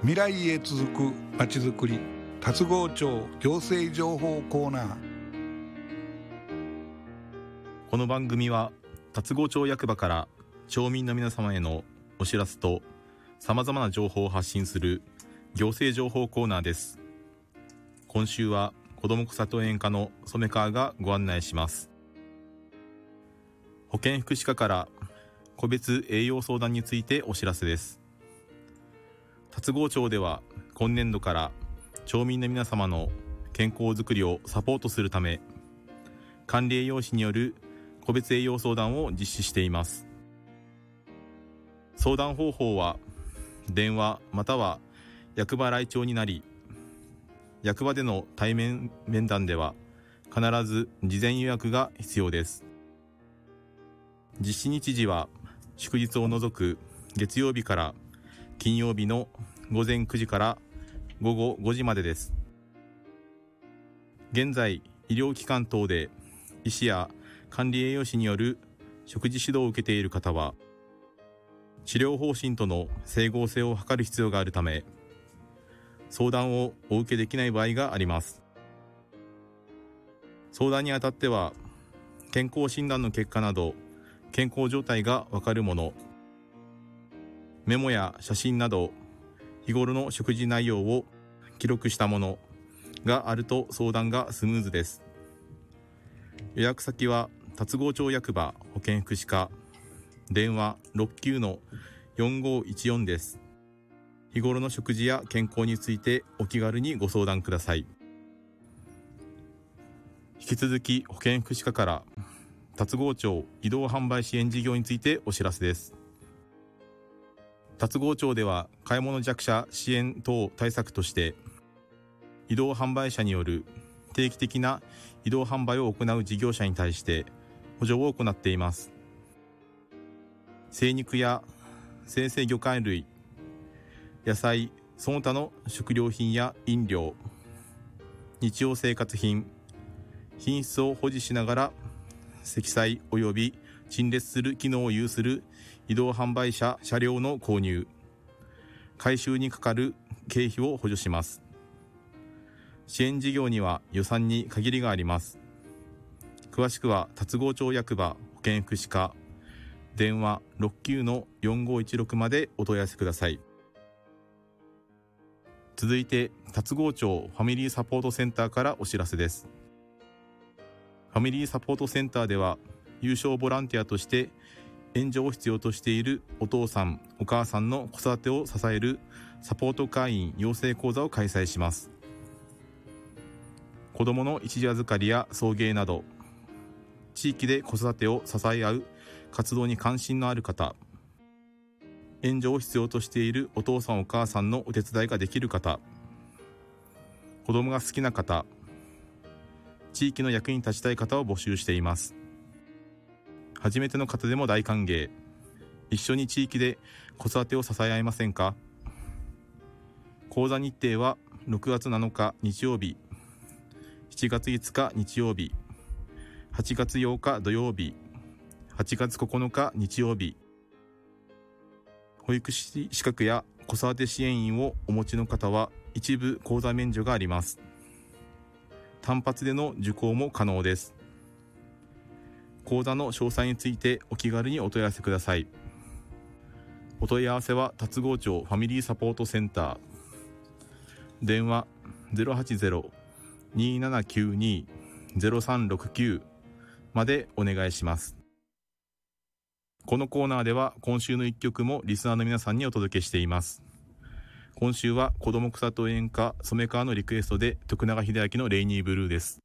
未来へ続くまちづくり、龍郷町行政情報コーナー。 この番組は龍郷町役場から町民の皆様へのお知らせとさまざまな情報を発信する行政情報コーナーです。今週は子ども草と園課の染川がご案内します。保健福祉課から個別栄養相談についてお知らせです。龍郷町では今年度から町民の皆様の健康づくりをサポートするため、管理栄養士による個別栄養相談を実施しています。相談方法は電話または役場来庁になり、役場での対面面談では必ず事前予約が必要です。実施日時は祝日を除く月曜日から金曜日の午前9時から午後5時までです。現在医療機関等で医師や管理栄養士による食事指導を受けている方は、治療方針との整合性を図る必要があるため、相談をお受けできない場合があります。相談にあたっては健康診断の結果など健康状態がわかるもの、メモや写真など日頃の食事内容を記録したものがあると相談がスムーズです。予約先は龍郷町役場保健福祉課、電話 69-4514 です。日頃の食事や健康についてお気軽にご相談ください。引き続き保健福祉課から龍郷町移動販売支援事業についてお知らせです。龍郷町では買い物弱者支援等対策として移動販売車による定期的な移動販売を行う事業者に対して補助を行っています。精肉や生鮮魚介類、野菜、その他の食料品や飲料、日用生活品、品質を保持しながら積載及び陳列する機能を有する移動販売車車両の購入、回収にかかる経費を補助します。支援事業には予算に限りがあります。詳しくは龍郷町役場保健福祉課、電話 69-4516 までお問い合わせください。続いて龍郷町ファミリーサポートセンターからお知らせです。ファミリーサポートセンターでは有償ボランティアとして援助を必要としているお父さんお母さんの子育てを支えるサポート会員養成講座を開催します。子どもの一時預かりや送迎など地域で子育てを支え合う活動に関心のある方、援助を必要としているお父さんお母さんのお手伝いができる方、子どもが好きな方、地域の役に立ちたい方を募集しています。初めての方でも大歓迎。一緒に地域で子育てを支え合いませんか。講座日程は6月7日日曜日、7月5日日曜日、8月8日土曜日、8月9日日曜日。保育士資格や子育て支援員をお持ちの方は一部講座免除があります。単発での受講も可能です。講座の詳細についてお気軽にお問い合わせください。お問い合わせは龍郷町ファミリーサポートセンター、電話 080-2792-0369 までお願いします。このコーナーでは今週の一曲もリスナーの皆さんにお届けしています。今週は子ども草と園課染川のリクエストで徳永英明のレイニーブルーです。